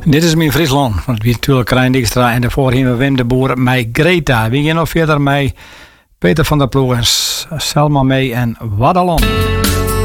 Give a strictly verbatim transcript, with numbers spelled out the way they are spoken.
Dit is mijn Friesland, want wie natuurlijk Krijn Dijkstra en daarvoor hebben we Wim de Boer met Greta. We gaan nog verder met Peter van der Ploeg en Selma mee en Waddalan.